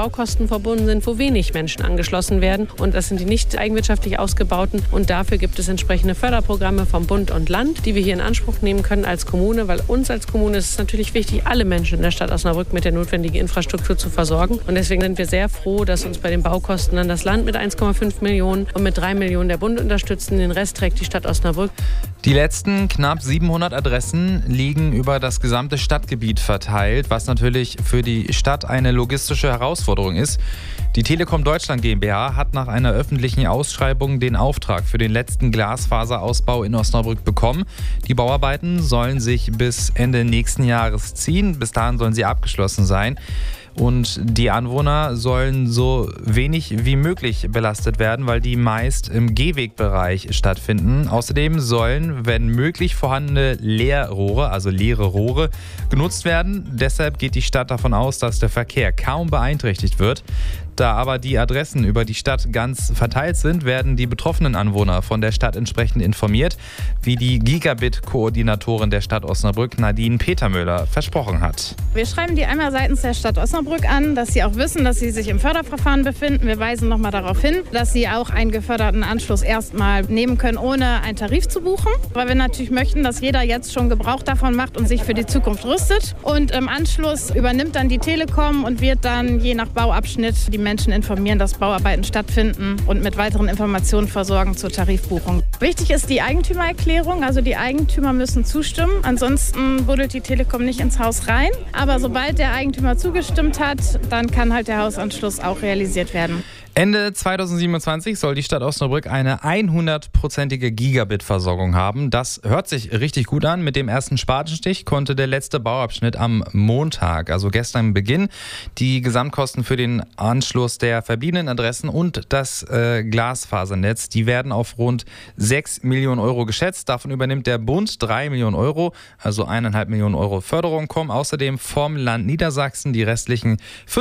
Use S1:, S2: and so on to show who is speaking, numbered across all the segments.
S1: Baukosten verbunden sind, wo wenig Menschen angeschlossen werden. Und das sind die nicht eigenwirtschaftlich ausgebauten. Und dafür gibt es entsprechende Förderprogramme vom Bund und Land, die wir hier in Anspruch nehmen können als Kommune, weil uns als Kommune ist es natürlich wichtig, alle Menschen in der Stadt Osnabrück mit der notwendigen Infrastruktur zu versorgen. Und deswegen sind wir sehr froh, dass uns bei den Baukosten dann das Land mit 1,5 Millionen und mit 3 Millionen der Bund unterstützen. Den Rest trägt die Stadt Osnabrück.
S2: Die letzten knapp 700 Adressen liegen über das gesamte Stadtgebiet verteilt, was natürlich für die Stadt eine logistische Herausforderung ist. Die Telekom Deutschland GmbH hat nach einer öffentlichen Ausschreibung den Auftrag für den letzten Glasfaserausbau in Osnabrück bekommen. Die Bauarbeiten sollen sich bis Ende nächsten Jahres ziehen. Bis dahin sollen sie abgeschlossen sein. Und die Anwohner sollen so wenig wie möglich belastet werden, weil die meist im Gehwegbereich stattfinden. Außerdem sollen, wenn möglich, vorhandene Leerrohre, also leere Rohre, genutzt werden. Deshalb geht die Stadt davon aus, dass der Verkehr kaum beeinträchtigt wird. Da aber die Adressen über die Stadt ganz verteilt sind, werden die betroffenen Anwohner von der Stadt entsprechend informiert, wie die Gigabit-Koordinatorin der Stadt Osnabrück, Nadine Petermüller, versprochen hat.
S3: Wir schreiben die einmal seitens der Stadt Osnabrück an, dass sie auch wissen, dass sie sich im Förderverfahren befinden. Wir weisen nochmal darauf hin, dass sie auch einen geförderten Anschluss erstmal nehmen können, ohne einen Tarif zu buchen. Weil wir natürlich möchten, dass jeder jetzt schon Gebrauch davon macht und sich für die Zukunft rüstet. Und im Anschluss übernimmt dann die Telekom und wird dann je nach Bauabschnitt die Menschen informieren, dass Bauarbeiten stattfinden und mit weiteren Informationen versorgen zur Tarifbuchung. Wichtig ist die Eigentümererklärung, also die Eigentümer müssen zustimmen. Ansonsten buddelt die Telekom nicht ins Haus rein. Aber sobald der Eigentümer zugestimmt hat, dann kann halt der Hausanschluss auch realisiert werden.
S2: Ende 2027 soll die Stadt Osnabrück eine 100%ige Gigabit-Versorgung haben. Das hört sich richtig gut an. Mit dem ersten Spatenstich konnte der letzte Bauabschnitt am Montag, also gestern, beginnen. Die Gesamtkosten für den Anschluss der verbliebenen Adressen und das Glasfasernetz, die werden auf rund 6 Millionen Euro geschätzt. Davon übernimmt der Bund 3 Millionen Euro, also 1,5 Millionen Euro Förderung, kommen außerdem vom Land Niedersachsen die restlichen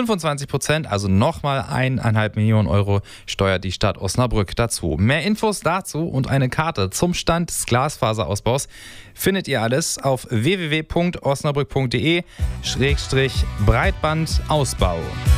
S2: 25%, also nochmal 1,5 Millionen Euro steuert die Stadt Osnabrück dazu. Mehr Infos dazu und eine Karte zum Stand des Glasfaserausbaus findet ihr alles auf www.osnabrück.de/Breitbandausbau.